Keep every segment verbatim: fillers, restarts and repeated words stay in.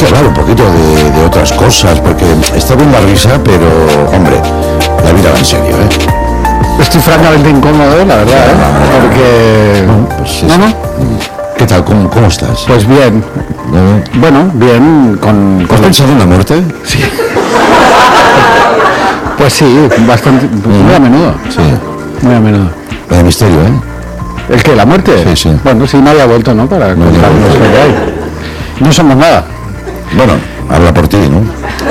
hablar un poquito de, de otras cosas, porque está bien la risa, pero, hombre, la vida va en serio, ¿eh? Estoy francamente incómodo, la verdad, ¿eh? Porque... Bueno, pues ¿No, no? ¿Qué tal? ¿Cómo, cómo estás? Pues bien. ¿No? Bueno, bien, con... ¿Has con pensado en la muerte? Sí. Pues sí, bastante... Muy a menudo. Sí. Muy a menudo. Vaya misterio, ¿eh? ¿El qué? ¿La muerte? Sí, sí. Bueno, sí, nadie ha vuelto, ¿no? Para No, contarnos no, no. lo que hay. No somos nada. Bueno, habla por ti, ¿no?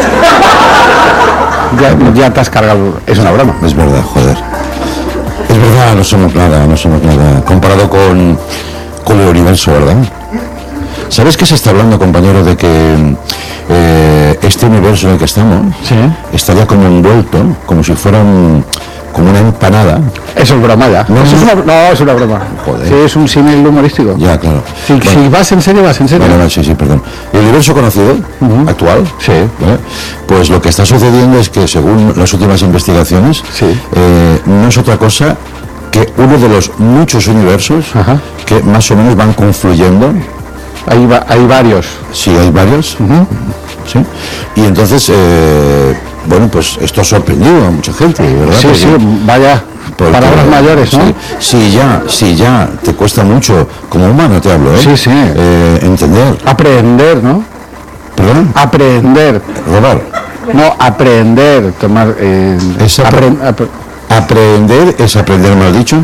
Ya, ya te has cargado. Es una broma. Es verdad, joder. Es verdad, no somos nada, no somos nada. Comparado con, con el universo, ¿verdad? ¿Sabes qué se está hablando, compañero, de que eh, este universo en el que estamos Sí. está ya como envuelto, como si fuera un, como una empanada? Eso es broma ya. No, Eso no. es una, no, es una broma. Joder. Sí, es un símil humorístico. Ya, claro. Si, Bueno, si vas en serio, vas en serio. Vale, vale, sí, sí, perdón. El universo conocido, Ujú. actual, Sí. ¿vale? Pues lo que está sucediendo es que, según las últimas investigaciones, Sí. eh, no es otra cosa que uno de los muchos universos Ajá. que más o menos van confluyendo. Hay, va- hay varios. Sí, hay varios. Ujú. Sí. Y entonces, eh, bueno, pues esto ha sorprendido a mucha gente, ¿verdad? Sí, Porque- sí, vaya. porque, Palabras mayores, ¿no? Sí, sí, ya, sí, ya te cuesta mucho, como humano te hablo, ¿eh? Sí, sí. Eh, entender. Aprender, ¿no? ¿Perdón? Aprender. Robar. No, aprender. Tomar... Eh, Es apre- apren- apre- Aprender es aprender, mal dicho.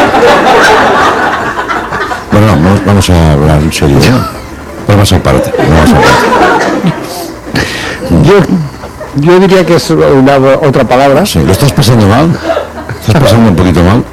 Bueno, no, vamos, vamos a hablar en serio, ¿eh? Vamos aparte, vamos aparte. yo, yo diría que es una, otra palabra. Sí, ¿lo estás pasando mal? ¿Estás pasando un poquito mal?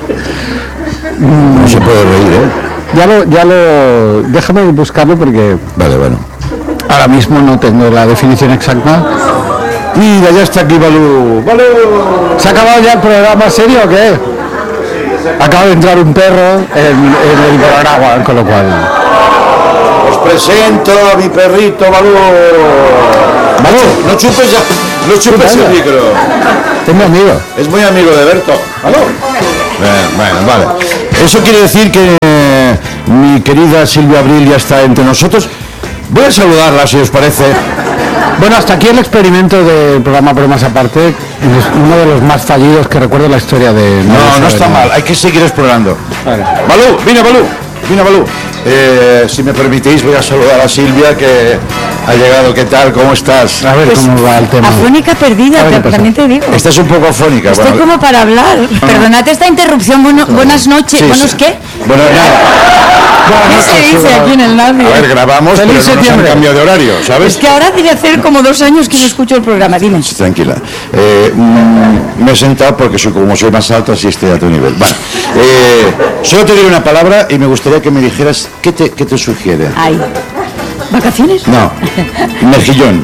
No se puede reír, ¿eh? Ya lo, ya lo... Déjame buscarlo porque Vale, bueno. ahora mismo no tengo la definición exacta. Mira, ya está aquí Balú. ¡Balú! ¿Se ha acabado ya el programa serio o qué? Acaba de entrar un perro en, en el programa, con lo cual... Os presento a mi perrito Balú. Balú, No chupes ya, no chupes el micro. tengo amigo. Es muy amigo de Berto. ¿Aló? Bueno, bueno, vale. Eso quiere decir que eh, mi querida Silvia Abril ya está entre nosotros. Voy a saludarla, si os parece. Bueno, hasta aquí el experimento del programa Bromas Aparte, es uno de los más fallidos que recuerdo en la historia de... No, no está mal, hay que seguir explorando. Vale. Balú, vine Balú, vine Balú. Eh, si me permitís, voy a saludar a Silvia, que ha llegado. ¿Qué tal? ¿Cómo estás? A ver Pues, cómo va el tema. Afónica perdida, A ver qué te- pasa. también te digo. Estás un poco afónica. Estoy bueno. como para hablar. Perdonad esta interrupción. Bueno, buenas noches. Sí, ¿Buenos sí. qué? Bueno, nada. ¿Qué se dice aquí en el radio? A ver, grabamos, Feliz pero no nos han septiembre. cambiado de horario, ¿sabes? Es que ahora debe hacer como dos años que no escucho el programa. Dime. Tranquila. Eh, mm, me he sentado porque soy, como soy más alto, así estoy a tu nivel. Bueno, eh, solo te diré una palabra y me gustaría que me dijeras qué te, qué te sugiere. Ay. ¿Vacaciones? No, mejillón.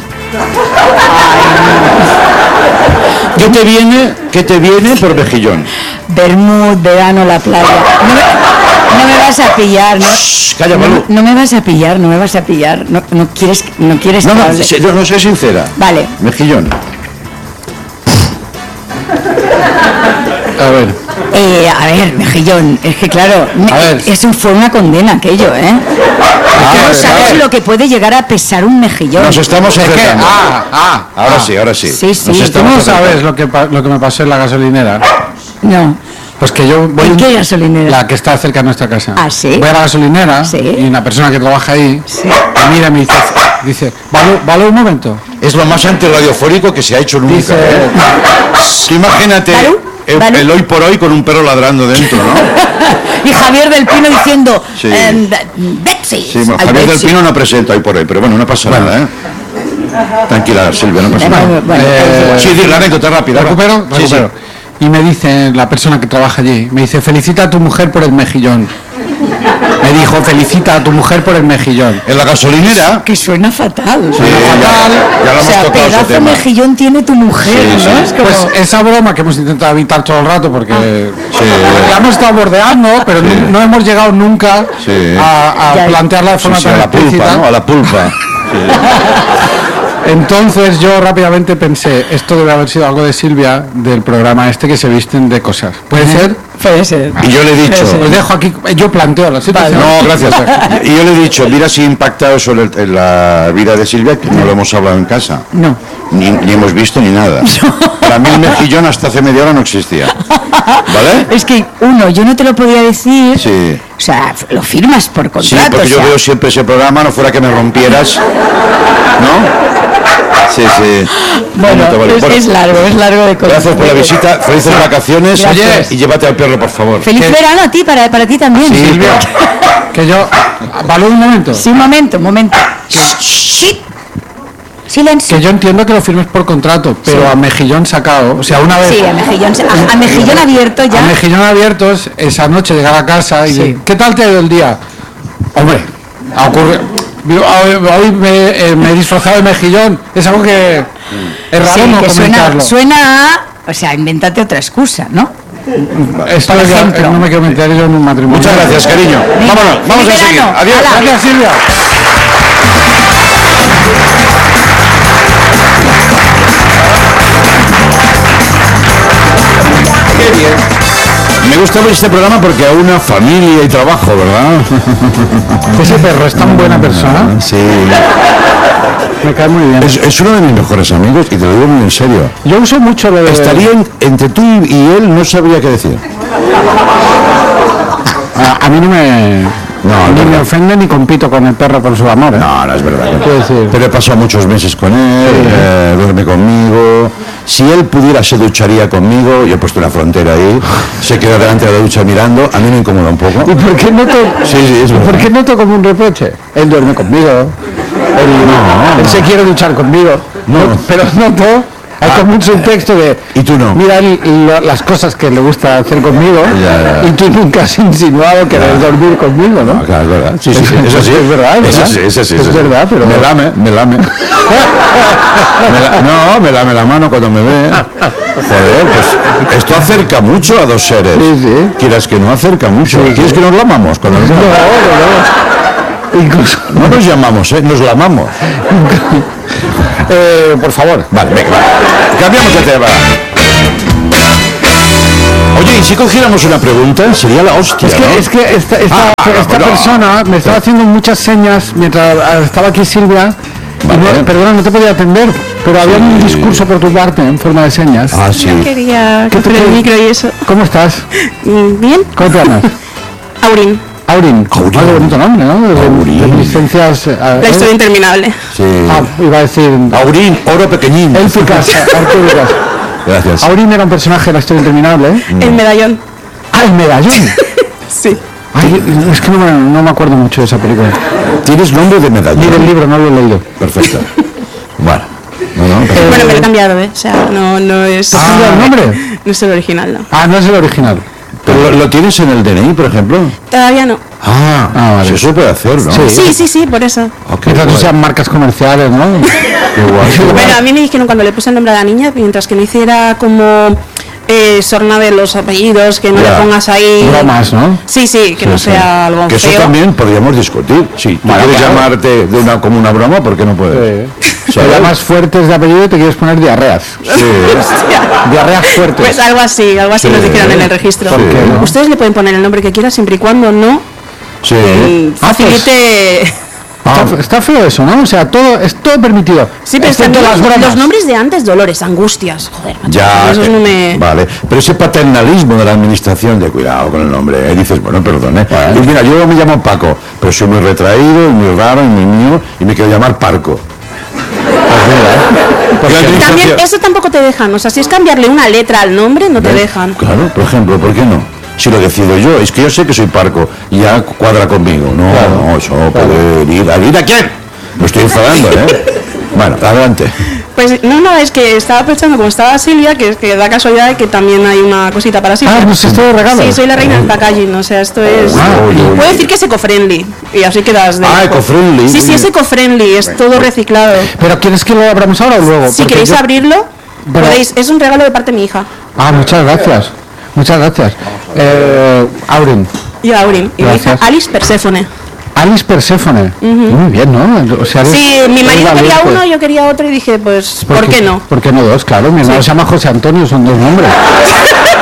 ¿Qué te viene, qué te viene por mejillón? Bermud, verano, la playa. No me, no me vas a pillar, ¿no? Shh, calla, Balú. No, no me vas a pillar, no me vas a pillar. No, no quieres, no quieres No, que no, hable. se- no, no, sé sincera. Vale. Mejillón. A ver, Eh, a ver, mejillón, es que claro, me- A ver. eso fue una condena aquello, ¿eh? Ah, no sabes vale. lo que puede llegar a pesar un mejillón. Nos estamos es que... acercando. Ah, ah, Ahora ah. sí, ahora sí. Sí, sí. Nos Tú ¿Tú estamos no acercando. sabes lo que, pa- lo que me pasó en la gasolinera? No. Pues que yo voy... ¿En qué gasolinera? La que está cerca de nuestra casa. ¿Ah, sí? Voy a la gasolinera Sí. y una persona que trabaja ahí Sí. me mira y me dice, dice, ¿vale, vale un momento? Es lo más antirradiofónico que se ha hecho nunca. Dice, ¿eh? Tú imagínate ¿Balú? el, ¿Balú? el hoy por hoy con un perro ladrando dentro, ¿no? Y Javier del Pino diciendo, Sí. em, Be- Betsy. Sí, bueno, Ay, Javier del Betsy. Pino no presenta hoy por hoy, pero bueno, no pasa nada, ¿eh? Tranquila, Silvia, no pasa Bueno, nada. bueno, Eh, Sí, di la anécdota rápida. va. ¿recupero? Sí, sí. Recupero. Y me dice la persona que trabaja allí, me dice, felicita a tu mujer por el mejillón. Me dijo, felicita a tu mujer por el mejillón. En la gasolinera. Que suena fatal. Sí, Suena ya, fatal. ya lo o hemos sea, tocado ese pedazo tema. mejillón tiene tu mujer, Sí, ¿no? sí. Es como... Pues esa broma que hemos intentado evitar todo el rato porque Sí. la hemos estado bordeando, pero Sí. no, no hemos llegado nunca Sí. a, a Ya. plantearla de Sí, forma sí, a tan la pulpa, explícita. ¿no? A la pulpa. Entonces yo rápidamente pensé, esto debe haber sido algo de Silvia del programa este que se visten de cosas. ¿Puede ser? Puede ser. Y yo le he dicho... Os dejo aquí, yo planteo la situación. No, gracias. Y yo le he dicho, mira si ha impactado sobre el- en la vida de Silvia, que no lo hemos hablado en casa. No. Ni, ni hemos visto ni nada. Para mí el mejillón hasta hace media hora no existía. ¿Vale? Es que, uno, yo no te lo podía decir. Sí. O sea, lo firmas por contrato. Sí, porque o yo sea. veo siempre ese programa, no fuera que me rompieras. ¿No? Sí, sí. Bueno, Bonito, vale. es, Bueno, es largo, es largo de cosas. gracias por la visita, felices vacaciones. Gracias. Oye, y llévate al perro, por favor. Feliz ¿Qué? verano a ti, para, para ti también. Sí, Silvia, que yo... ¿Valor un momento? Sí, un momento, un momento. Shh. Silencio. Que yo entiendo que lo firmes por contrato, pero Sí. a mejillón sacado, o sea, una vez... Sí, a mejillón, a, a mejillón abierto ya. A mejillón abiertos, esa noche llegar a casa y Sí. decir, ¿qué tal te ha ido el día? Hombre, ha ocurrido... Hoy, hoy me, eh, me he disfrazado de mejillón, es algo que es raro Sí, no que suena, comentarlo. suena a... O sea, invéntate otra excusa, ¿no? Esto por ya, ejemplo. no me quiero meter yo en un matrimonio. Muchas gracias, cariño. Venga, Vámonos, vamos a feliz seguir. verano. Adiós. Hala. Gracias, Silvia. Qué bien. Me gusta ver este programa porque a una familia y trabajo, ¿verdad? Ese perro es tan buena persona, Sí. me cae muy bien. Es, es uno de mis mejores amigos y te lo digo muy en serio. Yo uso mucho lo de... Estaría en- entre tú y y él, no sabría qué decir. A, a mí no me... No, ni no, me no. ofende ni compito con el perro por su amor, ¿eh? No, no es verdad. Quiero decir- Pero he pasado muchos meses con él, eh, duerme conmigo. Si él pudiera, se ducharía conmigo. Yo he puesto una frontera ahí. Se queda delante de la ducha mirando. A mí me incomoda un poco. ¿Y por qué noto, Sí, sí, es verdad. ¿por qué noto como un reproche? Él duerme conmigo, él, No, él se quiere duchar conmigo, No. No, pero noto, hay Ah, como un subtexto de... y tú no. Mira el- lo- las cosas que le gusta hacer conmigo, Ya, ya. y tú nunca has insinuado que debes dormir conmigo, ¿no? Ah, claro, es verdad. Sí, sí, sí, Es- eso sí. es verdad, es Eso verdad. sí, eso sí. Es eso sí. verdad, pero- Me lame, me lame. Me la- no, me lame la mano cuando me ve. Joder, pues esto acerca mucho a dos seres. Sí, sí. Quieras que no, acerca mucho. ¿Quieres que nos lamamos? Cuando nos No, lamamos? no, no. Incluso, No nos llamamos, ¿eh? Nos lamamos. eh, por favor. Vale, venga, va. Cambiamos de tema. Oye, ¿y si cogiéramos una pregunta? Sería la hostia, Es que, ¿no? es que esta, esta, Ah, esta no. persona me estaba haciendo muchas señas mientras estaba aquí Silvia. y Vale. no- perdona, no te podía atender, pero había un discurso por tu parte en forma de señas. Ah, sí. Quería ¿Qué te coger el quedas? micro y eso. ¿Cómo estás? Mm, Bien. ¿Cómo te llamas? Aurin, Aurin. Aurin. Ah, qué bonito nombre, ¿no? De, Aurin. de licencias... eh, la historia interminable. Sí. Ah, iba a decir... Aurín, oro pequeñín. Élficas, artúricas. Gracias. Aurin era un personaje de la historia interminable, ¿eh? El medallón. Ah, el medallón. Sí. Ay, es que no me, no me acuerdo mucho de esa película. Tienes nombre de medallón. Ni del libro, no lo he leído. Perfecto. Bueno. No, no, perfecto. Bueno, me lo he cambiado, ¿eh? O sea, no, no es. ¿Te has cambiado el nombre? No es el original, no. Ah, no es el original. Pero lo, lo tienes en el D N I, por ejemplo. Todavía no. Ah, Ah, vale. sí, eso puede hacer, ¿no? Sí. Sí, sí, sí, por eso. Ok, Quizás no guay. sean marcas comerciales, ¿no? Qué guay, qué guay. Bueno, a mí me dijeron cuando le puse el nombre a la niña, mientras que no hiciera como eh, sorna de los apellidos, que no Ya. le pongas ahí. Bromas, ¿no? Sí, sí, que no Sí, sí. sea algo Que eso feo. también podríamos discutir. Sí, tú Bueno, quieres claro. llamarte de una, como una broma, ¿por qué no puedes? Te ¿Sabes? llamas fuertes de apellido y te quieres poner diarreas. Sí. Diarreas fuertes. Pues algo así, algo así Sí. nos dijeron en el registro. ¿Por qué no? Ustedes le pueden poner el nombre que quieran siempre y cuando no Sí. mm, Ah, pues- facilite. Está, está feo eso, ¿no? O sea, todo es todo permitido. Sí, pero excepto también las bromas. los nombres de antes, Dolores, Angustias, joder, macho, Ya, esos eh, no me... vale, pero ese paternalismo de la administración de cuidado con el nombre, ¿eh? Dices, bueno, perdón, ¿eh? Y mira, yo me llamo Paco, pero soy muy retraído y muy raro y muy mío y me quiero llamar Parco. Pues la También administración- eso tampoco te dejan, o sea, si es cambiarle una letra al nombre, no te ¿Ves? dejan. Claro, por ejemplo, ¿por qué no? Si lo decido yo, es que yo sé que soy Parco y ya cuadra conmigo. No, no, eso puede ir a ir a quién. Me estoy enfadando, ¿eh? Bueno, adelante. Pues no, no, es que estaba pensando, como estaba Silvia, que, que da casualidad de que también hay una cosita para Silvia. Ah, pues esto de regalo. Sí, soy la reina del packaging, o sea, esto es... Ah, oye, oye. Puedo decir que es eco-friendly, y así quedas de... Ah, eco-friendly. Sí, sí, es eco-friendly, es todo reciclado. Pero ¿quieres que lo abramos ahora o luego? Si Porque queréis yo- abrirlo, Pero- podéis, es un regalo de parte de mi hija. Ah, muchas gracias. Muchas gracias. Eh, Aurin. Y Aurin, y mi hija Gracias. Alice Perséfone. Alice Perséfone. Muy bien, ¿no? O sea, eres- Sí, mi eres marido quería valiente. uno, yo quería otro y dije, pues, ¿por qué no? ¿Por qué no dos? Claro, mi hermano se llama José Antonio, son dos nombres.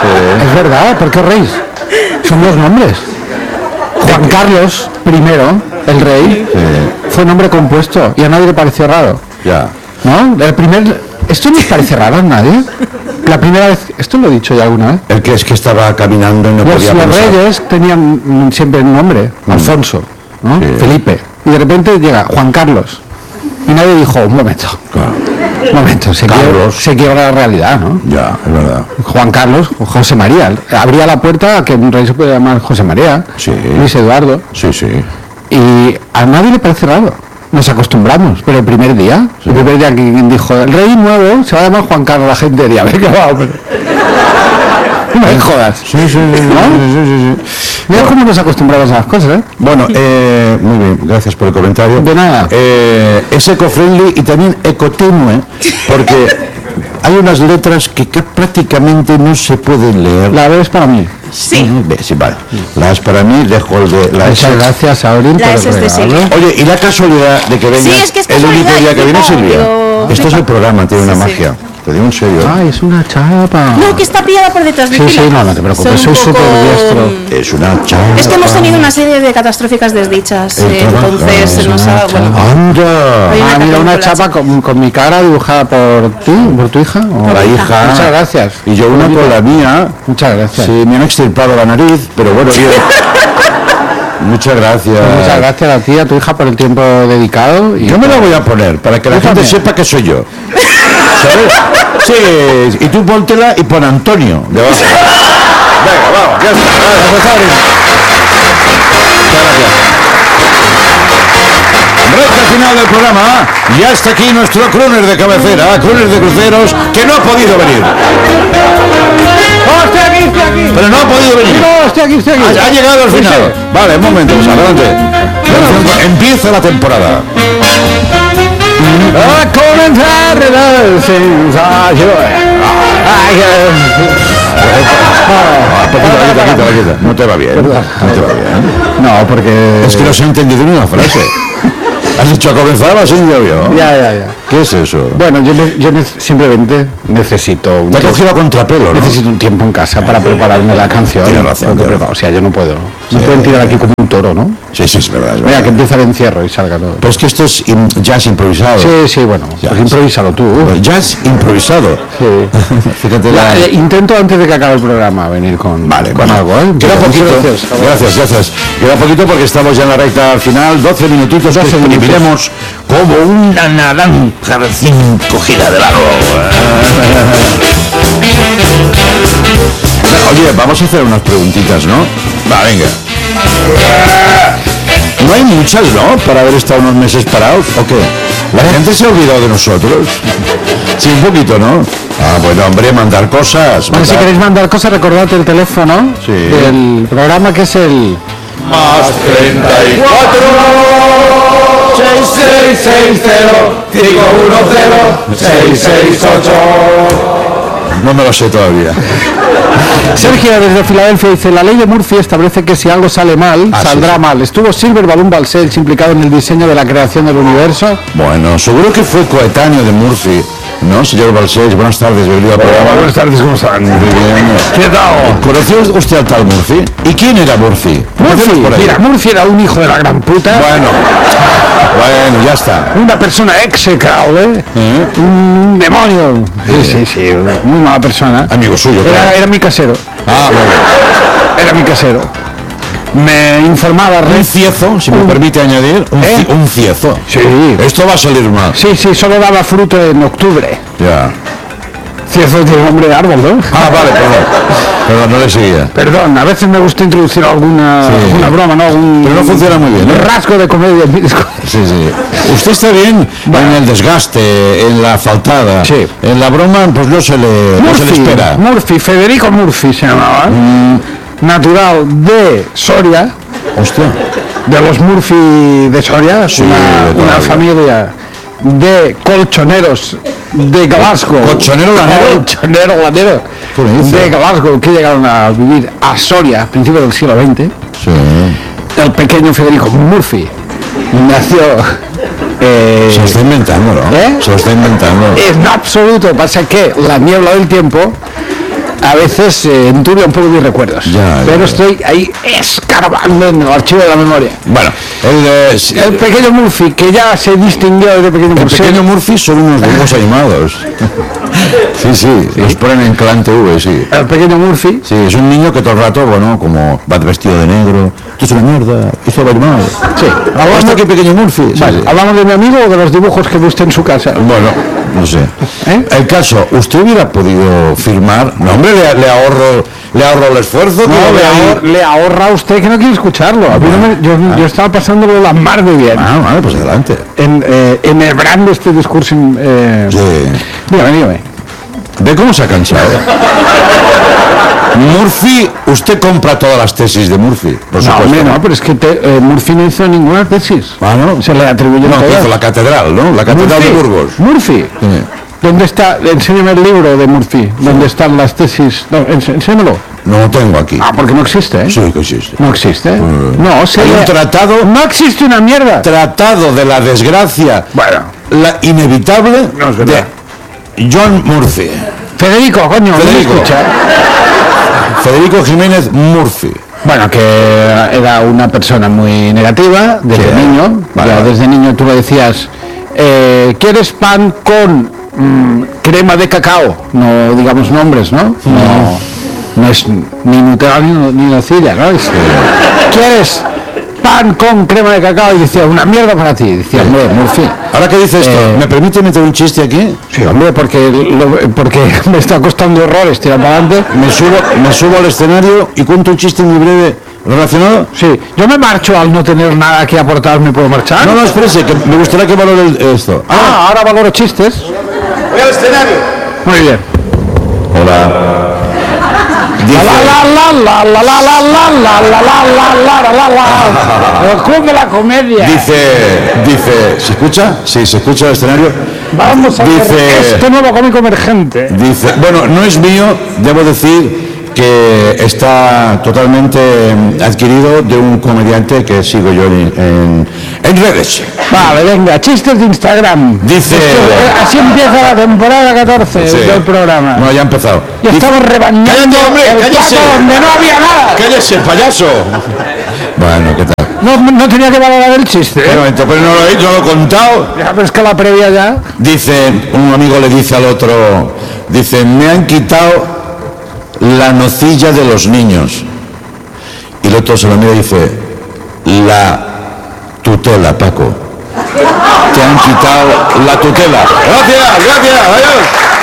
Es verdad, ¿por qué reís? Son los nombres. Juan Carlos primero, el rey, Sí. fue nombre compuesto y a nadie le pareció raro. Ya. ¿No? El primer... ¿Esto no os parece raro a nadie? La primera vez... ¿Esto lo he dicho ya alguna vez? El que es que estaba caminando y no Los, podía los pensar. reyes tenían mm, siempre un nombre, Alfonso, ¿no? Sí. Felipe. Y de repente llega Juan Carlos. Y nadie dijo, un momento, Claro. un momento, se quiebra, Carlos. se quiebra la realidad, ¿no? Ya, es verdad. Juan Carlos o José María. Abría la puerta a que un rey se puede llamar José María, Sí. Luis Eduardo. Sí, sí. Y a nadie le parece raro. Nos acostumbramos, pero el primer día, Sí. el primer día que dijo, el rey nuevo se va a llamar Juan Carlos, la gente diría, venga, va, hombre. No me jodas. Sí, sí, sí, ¿No? sí, sí, sí, sí. Mira cómo nos acostumbramos a las cosas, ¿eh? Bueno, eh, muy bien, gracias por el comentario. De nada. Eh, es eco-friendly y también ecotenue, porque hay unas letras que, que prácticamente no se pueden leer. La B es para mí. Sí. Ujú, ve, sí, vale. La es para mí, dejo el de la S. Muchas gracias, Aurin, La por S el es de regalo. Silvia. Oye, y la casualidad de que vengas Sí, es que es el único casualidad, día que viene flipa, Silvia. pero Esto es el flipa. programa, tiene Sí, una sí. magia. Te digo en serio. Ay, es una chapa. No, que está pillada por detrás. Sí, vigila. sí, no, no te preocupes, Son soy un poco- súper diestro. Es una chapa. Es que hemos tenido una serie de catastróficas desdichas, El eh, trabajo entonces se es nos una ha... Bueno, chapa. ¡Anda! Hay una Ah, mira, una película chapa con, con mi cara dibujada por ti, por tu hija. ¿o? La hija. Muchas gracias. Y yo una con la mía. Muchas gracias. Sí, me han extirpado la nariz, pero bueno, yo... Muchas gracias. Muchas gracias a ti, a tu hija por el tiempo dedicado. Y Yo me la voy a poner para que la Yo gente también. sepa que soy yo. ¿Sabes? Sí, y tú póntela y pon Antonio debajo. Venga, vamos, ya está. Gracias, Adri. Muchas gracias. Recta final del programa. Ya está aquí nuestro crooner de cabecera, crooner de cruceros, que no ha podido venir. ¡Oh, estoy aquí, estoy aquí! Pero no ha podido venir. ¡No, estoy aquí, estoy aquí! Ha, ha llegado al final. Vale, un momento, pues adelante. Empieza la temporada. A comenzar la sensación. Ay, eh, Ah, pues quita, quita, quita, quita. No te va bien. No te va bien. No, porque... Es que no se ha entendido ni una frase. Has dicho a comenzar así yo vio. Ya, ya, ya. ¿Qué es eso? Bueno, yo, ne- yo ne- simplemente necesito un Te ha tiempo, cogido a contrapelo, ¿no? necesito un tiempo en casa para prepararme la canción. Tienes razón, Porque, tienes razón. o sea, yo no puedo. Me pueden tirar aquí como un toro, ¿no? Sí, sí, es verdad. Es Mira, verdad. que empieza el encierro y salga todo. Pero es que esto es im- jazz improvisado. Sí, sí, bueno, Ya. pues improvísalo tú. Pues jazz improvisado. Sí. Fíjate Ya, la... eh, intento antes de que acabe el programa venir con, Vale, con bueno. algo, ¿eh? Queda Muchas poquito. gracias. Gracias, gracias. Queda poquito porque estamos ya en la recta final. doce minutitos que doce minutos. exprimiremos como una naranja recién cogida del árbol. Oye, vamos a hacer unas preguntitas, ¿no? Va, venga. No hay muchas, ¿no? Para haber estado unos meses parados, ¿o qué? ¿La gente se ha olvidado de nosotros? Sí, un poquito, ¿no? Ah, bueno, hombre, mandar cosas. Bueno, si mandar- queréis mandar cosas, recordad el teléfono Sí. del programa, que es el... Más treinta y cuatro seis seis seis cero cinco uno cero seis seis ocho. No me lo sé todavía. Sergio desde Filadelfia dice: la ley de Murphy establece que si algo sale mal, Ah, saldrá sí, sí. mal. ¿Estuvo Silver Balloon Balcells implicado en el diseño de la creación del universo? Bueno, seguro que fue coetáneo de Murphy, ¿no, señor Balcells? Buenas tardes, bienvenido al programa. buenas tardes, ¿cómo están? Muy bien. ¿Qué tal? ¿Conoció usted al tal Murphy? ¿Y quién era Murphy? Murphy, Empecemos por ahí. mira, Murphy era un hijo de la gran puta, Bueno, bueno, ya está. una persona execrable, ¿Eh? un demonio. Sí, sí, sí, muy mala persona. Amigo suyo, Era, claro. era mi casero, Ah, bueno. era mi casero. Me informaba Un re... ciezo, si me permite añadir, un, ¿Eh? ci- un ciezo. Sí. Esto va a salir mal. Sí, sí, solo daba fruto en octubre. Ya. Ciezo tiene nombre de árbol, ¿no? Ah, vale, perdón. Perdón, no le seguía. Perdón, a veces me gusta introducir alguna, Sí. alguna broma, ¿no? Algún Pero no funciona muy bien, ¿eh? rasgo de comedia en mi discurso. Sí, sí. Usted está bien en el desgaste, en la faltada. Sí. En la broma, pues no se le, no se le Murphy, espera. Murphy, Federico Murphy se llamaba, natural de Soria, Hostia. de los Murphy de Soria, Sí, una, de toda una la vida. familia de colchoneros de Glasgow. ¿Colchonero lanero? Colchonero lanero ¿Qué me dice? de Glasgow, que llegaron a vivir a Soria a principios del siglo veinte. Sí. El pequeño Federico Murphy nació eh, Se lo está inventando, ¿no? ¿Eh? Se lo está inventando. en absoluto. Pasa que la niebla del tiempo a veces eh, enturbia un poco mis recuerdos. Ya, pero ya. estoy ahí escarbando en el archivo de la memoria. Bueno, el, eh, sí, El pequeño Murphy, que ya se distinguió desde pequeño el Murphy. pequeño Murphy son unos dibujos animados. Sí, sí, los ponen en Clan T V, sí. El pequeño Murphy. Sí, es un niño que todo el rato, bueno, como va vestido de negro, esto es una mierda, esto va a ir mal. Sí. ¿Hasta aquí pequeño Murphy? Sí, Vale, sí. ¿hablamos de mi amigo o de los dibujos que guste en su casa? Bueno, no sé. ¿Eh? El caso, ¿usted hubiera podido firmar? No, hombre, le, le ahorro le ahorro el esfuerzo. que No, lo le, vea ahí. ahor- le ahorra a usted que no quiere escucharlo. A mí no me- yo, yo estaba pasándolo la mar de bien. Ah, vale, pues adelante. En, eh, enhebrando este discurso. Eh, Sí. dígame, dígame. ¿Ve cómo se ha cansado? Murphy, usted compra todas las tesis de Murphy, por No, supuesto. hombre, no, pero es que te- eh, Murphy no hizo ninguna tesis. Ah, ¿no? Se le atribuyen No, que todas. hizo la catedral, ¿no? La catedral Murphy, de Burgos. Murphy. Sí. ¿Dónde está? Enséñame el libro de Murphy. ¿Dónde están las tesis? No, ens- enséñamelo. No lo tengo aquí. Ah, porque no existe, ¿eh? Sí que existe. No existe. No, se Hay le- un tratado, No existe una mierda. tratado de la desgracia, Bueno, la inevitable No es verdad. de John Murphy. Federico, coño, no me Federico. escucha. Federico Jiménez Murphy. Bueno, que era una persona muy negativa desde Sí, niño. vale, Ya vale. desde niño tú le decías, eh, ¿quieres pan con mm, crema de cacao? No digamos nombres, ¿no? No, no es ni Nutella ni, ni nocilla, ¿no? Es, ¿quieres pan con crema de cacao? Y decía, una mierda para ti. Decía, hombre, Murphy. Ahora que dice esto, Eh, ¿me permite meter un chiste aquí? Sí, hombre, porque, lo- porque me está costando horrores tirar para adelante. Me subo, me subo al escenario y cuento un chiste muy breve relacionado. Sí, yo me marcho al no tener nada que aportar, ¿me puedo marchar? No, no, espérese, que me gustaría que valore el- esto. Ah, ahora valoro chistes. Voy al escenario. Muy bien. Hola. La Dice, la la la la la la la la la la la la la la la. El club de la comedia. dice, dice, ¿se escucha? Sí, se escucha el escenario. Vamos a ver Dice, este nuevo cómico emergente. dice, bueno, no es mío, debo decir que está totalmente eh, adquirido de un comediante que sigo yo en, en, en redes. Vale, venga, chistes de Instagram. Dice- Esto, eh, así empieza la temporada catorce Sí. del programa. No, ya ha empezado. Ya Dice- estamos rebañando ¡Cállate, hombre! el ¡Cállese! plato donde no había nada. ¡Cállese, payaso! Bueno, ¿qué tal? No, no tenía que valorar el chiste. ¿eh? Un momento, pero no lo he, no lo he contado. Ya, pero es que la previa ya. Dice, un amigo le dice al otro, dice, me han quitado la nocilla de los niños. Y el otro se lo mira y dice, la tutela, Paco. Te han quitado la tutela. Gracias, gracias, adiós.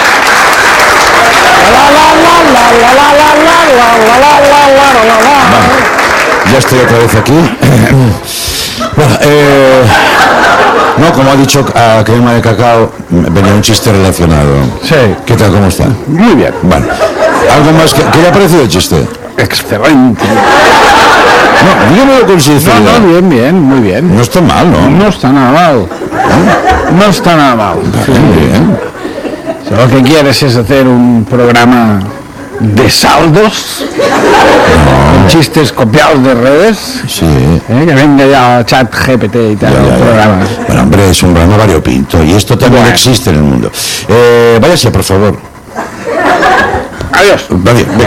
La la la la la la la la la la la la la la. Ya estoy otra vez aquí. Bueno, eh, no, como ha dicho a crema de cacao, venía un chiste relacionado. Sí. ¿Qué tal, cómo está? Muy bien. Bueno, ¿algo más? que- ¿Qué le ha parecido el chiste? Excelente. No, dígamelo con No, sinceridad. no, bien, bien, muy bien. No está mal, ¿no? No está nada mal. No está nada mal. Muy bien. Si lo que quieres es hacer un programa de saldos, con chistes copiados de redes, Sí. ¿eh? Que venga ya chat G P T y tal, Ya, los ya, ya. programas. Bueno, hombre, es un programa variopinto y esto también Bueno. existe en el mundo. Eh, váyase, por favor. Adiós. Vale, ve.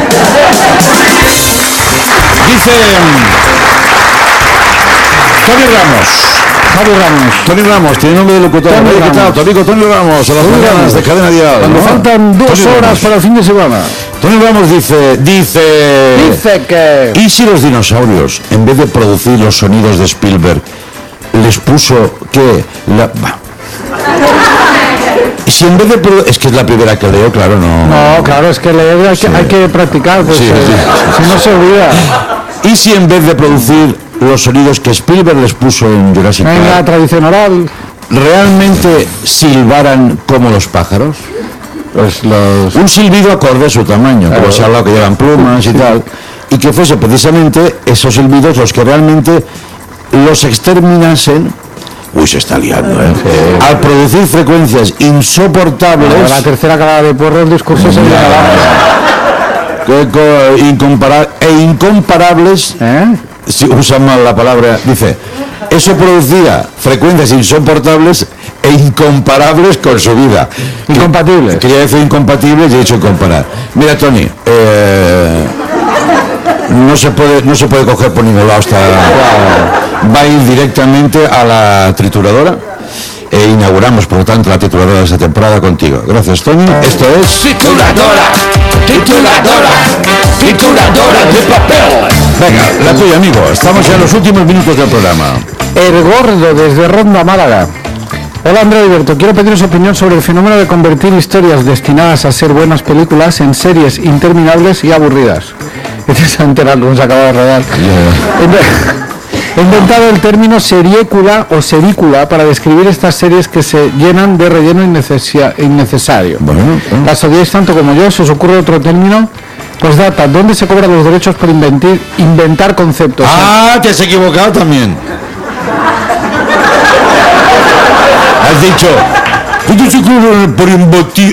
Dice mm, Tony Ramos. Javi Ramos. Tony Ramos, tiene nombre de locutor. Tony Oye, ¿qué tal? Ramos. Tonico, Tony Ramos, a las Tony mañanas Ramos. de Cadena Dial. Cuando ¿no? faltan dos Tony horas Ramos. para el fin de semana. Tony Ramos dice, dice... Dice que... ¿Y si los dinosaurios, en vez de producir los sonidos de Spielberg, les puso que la... bah. Y si en vez de... produ- Es que es la primera que leo, claro, no... No, claro, es que leer hay que, hay que practicar, pues, Sí, eh, sí. si no se olvida. ¿Y si en vez de producir los sonidos que Spielberg les puso en Jurassic Venga, Park, tradición oral. realmente silbaran como los pájaros? Pues los... Un silbido acorde a su tamaño, como se ha hablado que llevan plumas y tal, y que fuese precisamente esos silbidos los que realmente los exterminasen. Uy, se está liando, ¿eh? Al producir frecuencias insoportables, La tercera cara de porro, el discurso se que co- incompara- e incomparables, ¿Eh? si usan mal la palabra, dice, eso producía frecuencias insoportables e incomparables con su vida. Incompatibles. Quería decir incompatibles y he dicho incomparar. Mira, Tony, eh, no se puede no se puede coger por ningún lado hasta... Va a ir directamente a la trituradora e inauguramos, por lo tanto, la trituradora de esta temporada contigo. Gracias, Tony. Esto es... Trituradora, trituradora, trituradora de papel. Venga, la tuya, amigo. Estamos ya en los últimos minutos del programa. El Gordo, desde Ronda, Málaga. Hola, Andrea Alberto. Quiero pediros opinión sobre el fenómeno de convertir historias destinadas a ser buenas películas en series interminables y aburridas. Este es enterar lo que se acaba de rodar. Yeah. He inventado el término seriécula o serícula para describir estas series que se llenan de relleno innecesario. Bueno, bueno. ¿Las odiáis tanto como yo? ¿Se os ocurre otro término? Pues data, ¿dónde se cobran los derechos por inventir, inventar conceptos? Ah, te has equivocado también. Has dicho, ¿dónde se cobran por inventar?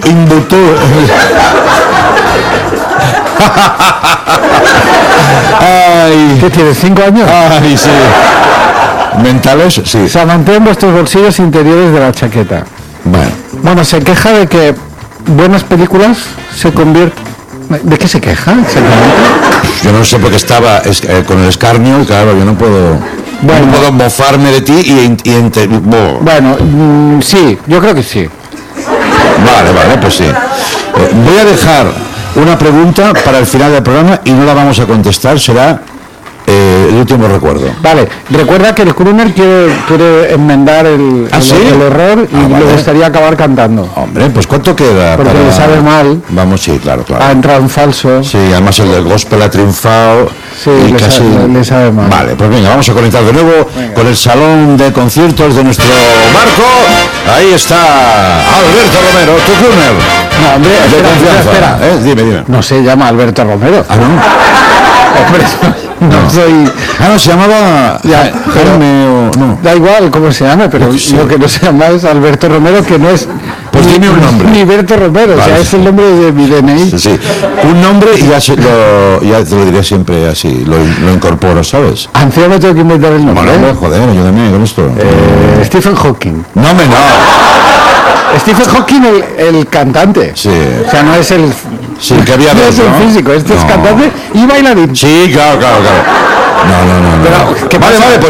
Ay. ¿Qué tienes, cinco años? Ay, sí. ¿Mentales? Sí. Se mantienen vuestros bolsillos interiores de la chaqueta. Bueno. Bueno, se queja de que buenas películas se convierten... ¿De qué se queja exactamente? Yo no sé, porque estaba es, eh, con el escarnio y claro, yo no puedo... Bueno, no puedo mofarme de ti y... y, y oh. Bueno, mmm, sí, yo creo que sí. Vale, vale, pues sí. Eh, voy a dejar una pregunta para el final del programa y no la vamos a contestar, será eh, el último recuerdo. Vale, recuerda que el crooner quiere, quiere enmendar el, ¿Ah, el, sí? el error y ah, vale. le gustaría acabar cantando. Hombre, pues ¿cuánto queda? Porque para... le sabe mal. Vamos, sí, claro, claro. Ha entrado en falso. Sí, además el del gospel ha triunfado. Sí, y le, casi... sabe, le sabe mal. Vale, pues venga, vamos a conectar de nuevo venga. Con el salón de conciertos de nuestro barco. Ahí está Alberto Romero, tu crooner. No, hombre, de espera, confianza. espera, espera. ¿Eh? Dime, dime. No se llama Alberto Romero. Ah, no. Hombre, no, no soy... Ah, no, se llamaba ya, Jaime o... No. Da igual cómo se llame, pero sí. Lo que no se llama es Alberto Romero, que no es... Pues ni, dime un nombre. Ni Berto Romero, vale. O sea, es el nombre de mi D N I. Sí, sí. Un nombre y ya, se, lo, ya te lo diré siempre así, lo, lo incorporo, ¿sabes? Ancía me tengo que inventar el nombre. Bueno, ¿eh? joder, ayúdame con esto. Eh, Stephen Hawking. No, me no. Stephen Hawking, el, el cantante. Sí. O sea, no es el... Sí, que había no dos, es el ¿no? físico, este no. es cantante y bailarín. Sí, claro, claro, claro. No, no, no. no. Pero, ¿qué vale, pasa? vale, pues